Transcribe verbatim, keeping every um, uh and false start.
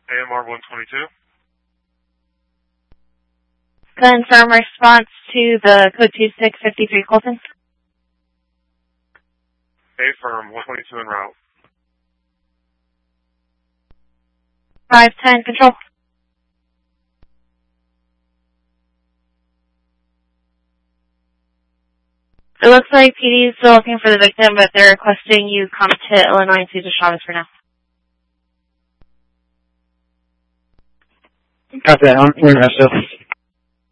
A M R one twenty-two. Confirm response to the code two six five three Colton. A-firm, one twenty-two en route. five ten, control. It looks like P D is still looking for the victim, but they're requesting you come to Illinois and see the Chavez for now. Got that. I'm in